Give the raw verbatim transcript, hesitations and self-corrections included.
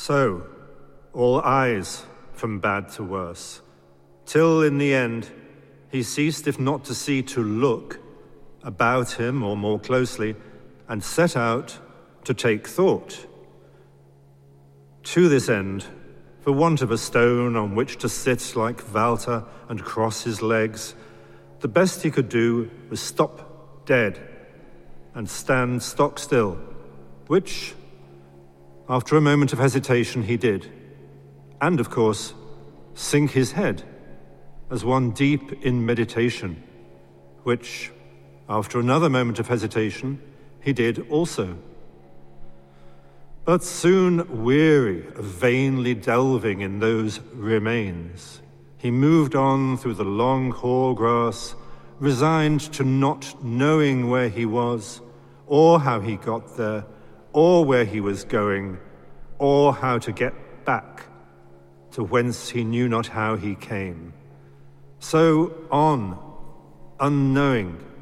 So, all eyes from bad to worse, till in the end he ceased, if not to see, to look about him or more closely, and set out to take thought. To this end, for want of a stone on which to sit like Walter and cross his legs, the best he could do was stop dead and stand stock still, which, after a moment of hesitation, he did, and, of course, sink his head as one deep in meditation, which, after another moment of hesitation, he did also. But soon weary of vainly delving in those remains, he moved on through the long hoar grass, resigned to not knowing where he was, or how he got there, or where he was going, or how to get back to whence he knew not how he came. So on, unknowing,